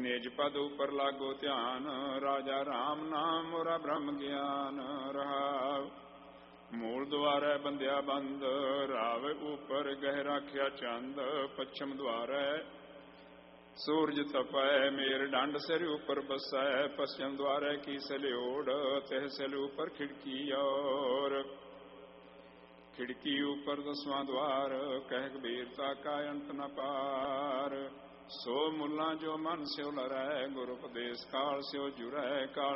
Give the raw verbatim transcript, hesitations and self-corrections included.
ਨਿਜ ਪਦ ਉਪਰ ਲਾਗੋ ਧਿਆਨ, ਰਾਜਾ ਰਾਮ ਨਾਮ ਮੁਰਾ ਬ੍ਰਹਮ ਗਿਆਨ। ਰਹਾਉ ਮੂਲ ਦੁਆਰੈ ਬੰਦਿਆ ਬੰਦ, ਰਾਵ ਉਪਰ ਗਹਿ ਰਾਖਿਆ ਚੰਦ। ਪੱਛਮ ਦੁਆਰੈ ਸੂਰਜ ਤਪੈ, ਮੇਰ ਡੰਡ ਸਿਰ ਉਪਰ ਬਸੈ। ਪശ്ਚਮ ਦੁਆਰੈ ਕੀ ਸਲਿਓੜ, ਤਿਹ ਸਿਲ ਉਪਰ ਖਿੜਕੀ ਔਰ। ਖਿੜਕੀ ਉਪਰ ਦਸਵਾਂ ਦੁਆਰ, ਕਹਿ ਕਬੀਰਤਾ ਕਾ ਅੰਤ ਨ ਪਾਰ। ਸੋ ਮੁੱਲਾ ਜੋ ਮਨ ਸਿਉ ਲਰੈ, ਗੁਰ ਉਪਦੇਸ਼ ਕਾਲ ਸਿਉ ਜੁਰੈ। ਕਾਲ